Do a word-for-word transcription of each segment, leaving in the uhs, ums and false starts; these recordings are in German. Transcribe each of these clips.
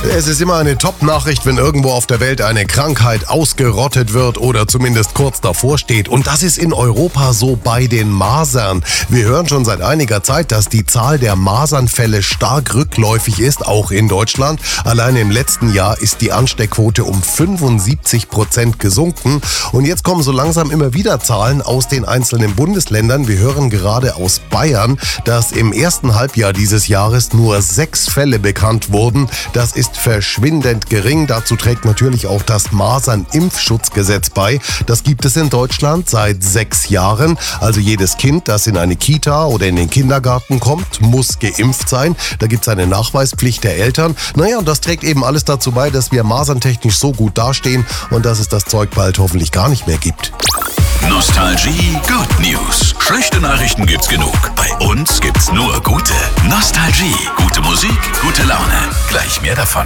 Es ist immer eine Top-Nachricht, wenn irgendwo auf der Welt eine Krankheit ausgerottet wird oder zumindest kurz davor steht. Und das ist in Europa so bei den Masern. Wir hören schon seit einiger Zeit, dass die Zahl der Masernfälle stark rückläufig ist, auch in Deutschland. Allein im letzten Jahr ist die Ansteckquote um fünfundsiebzig Prozent gesunken. Und jetzt kommen so langsam immer wieder Zahlen aus den einzelnen Bundesländern. Wir hören gerade aus Bayern, dass im ersten Halbjahr dieses Jahres nur sechs Fälle bekannt wurden. Das ist verschwindend gering. Dazu trägt natürlich auch das Masernimpfschutzgesetz bei. Das gibt es in Deutschland seit sechs Jahren. Also jedes Kind, das in eine Kita oder in den Kindergarten kommt, muss geimpft sein. Da gibt es eine Nachweispflicht der Eltern. Naja, und das trägt eben alles dazu bei, dass wir maserntechnisch so gut dastehen und dass es das Zeug bald hoffentlich gar nicht mehr gibt. Nostalgie Good News. Schlechte Nachrichten gibt's genug. Bei uns gibt's nur gute. Nostalgie. Gute Musik, gute Laune. Gleich mehr davon.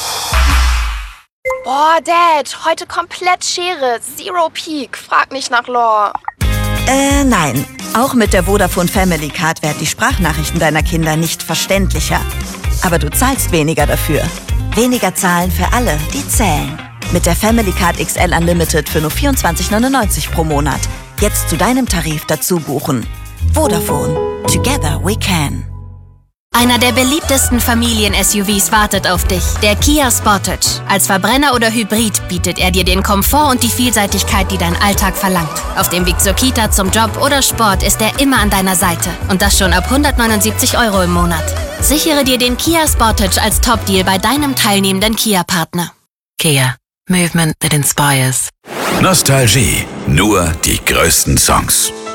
Boah, Dad, heute komplett Schere. Zero Peak. Frag nicht nach Lore. Äh, nein. Auch mit der Vodafone Family Card werden die Sprachnachrichten deiner Kinder nicht verständlicher. Aber du zahlst weniger dafür. Weniger zahlen für alle, die zählen. Mit der Family Card X L Unlimited für nur vierundzwanzig neunundneunzig pro Monat. Jetzt zu deinem Tarif dazu buchen. Vodafone. Together we can. Einer der beliebtesten Familien-S U Vs wartet auf dich. Der Kia Sportage. Als Verbrenner oder Hybrid bietet er dir den Komfort und die Vielseitigkeit, die dein Alltag verlangt. Auf dem Weg zur Kita, zum Job oder Sport ist er immer an deiner Seite. Und das schon ab hundertneunundsiebzig Euro im Monat. Sichere dir den Kia Sportage als Top-Deal bei deinem teilnehmenden Kia-Partner. Kia. Movement that inspires. Nostalgie. Nur die größten Songs.